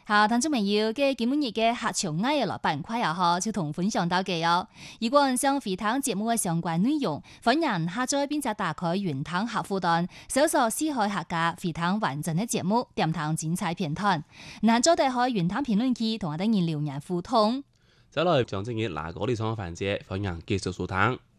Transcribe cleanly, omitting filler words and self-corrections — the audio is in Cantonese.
好，聽眾朋友嘅今日嘅客場藝嘅板塊啊，嗬，就同分享到嘅哦。如果想回聽節目嘅相關內容，歡迎下載並且打開雲端客戶端，搜索四海客家回聽完整嘅節目，點聽精彩片段。嗱，做地開雲端評論區同我哋人留言互動。 再來將正嘅嗱嗰啲創環節，歡迎繼續收聽。